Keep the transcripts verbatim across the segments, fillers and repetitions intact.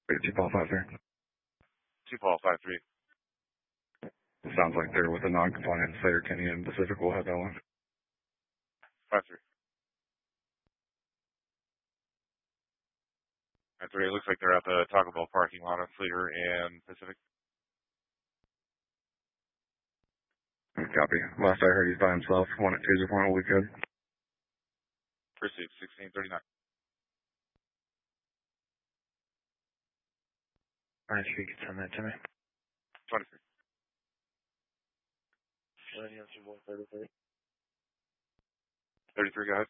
Wait, two Paul five three. two Paul five three. Sounds like they're with a non-compliant Slater Kenny and Pacific. We'll have that one. five three. five three. It looks like they're at the Taco Bell parking lot on Slater and Pacific. Copy. Last I heard, he's by himself. One at Taser Point, we could. Received sixteen thirty-nine. Alright, sure you can send that to me. twenty-three. thirty-three. thirty-three, guys.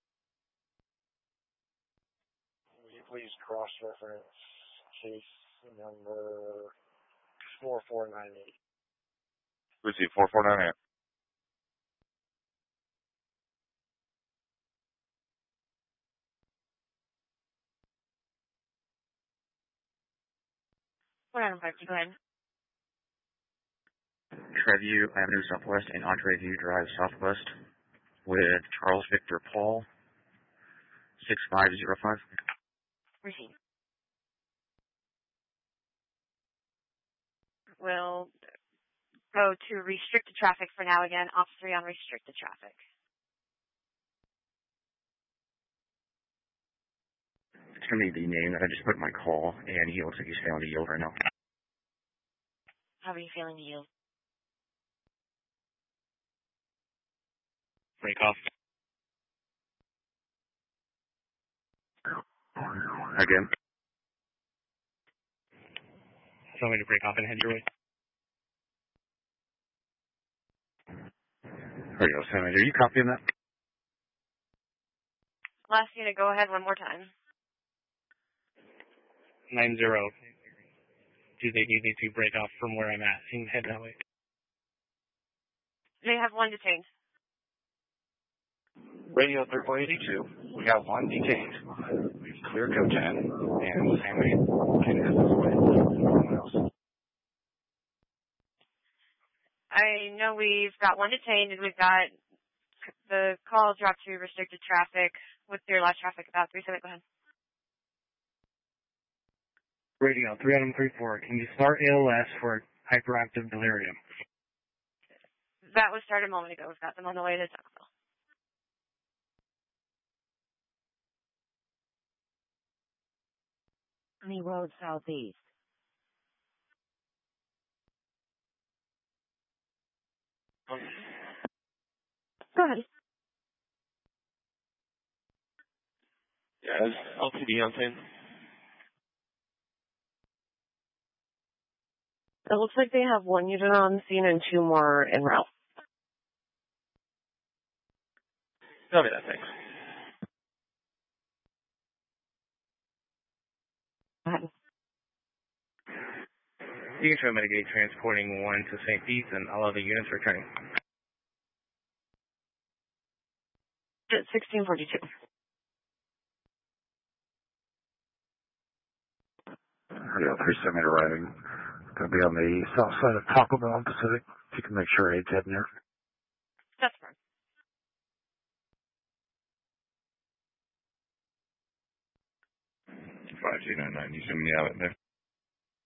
Will you please cross-reference case number four four nine eight? Received four four nine eight. four nine five, go ahead. Treview Avenue Southwest and Entree View Drive Southwest with Charles Victor Paul, six five zero five. Receive. We'll go to restricted traffic for now again. Off three on restricted traffic. It's going to be the name that I just put in my call, and he looks like he's failing to yield right now. How are you feeling to yield? Break off. Again. Tell me to break off and head your way. There you go, Sam. Are you copying that? Last unit, go ahead one more time. nine zero. Do they need me to break off from where I'm at and head that way? They have one detained. Radio three four eight two. We have one detained. Clear code ten. And Sammy can head this way. Anyone else? I know we've got one detained and we've got the call dropped to restricted traffic with your last traffic about three seven. Go ahead. Radio three Adam three four. Can you start A L S for hyperactive delirium? That was started a moment ago. We've got them on the way to Taco Bell. Army Road Southeast. Go ahead. Yeah, is L T D on scene? It looks like they have one unit on scene and two more en route. Copy that, thanks. You can try to mitigate transporting one to Saint Pete and all other units returning. sixteen forty-two. Radio three seven arriving. Going to be on the south side of Taco Bell and Pacific. If you can make sure eight's heading here. That's fine. five two nine nine. You see me out there?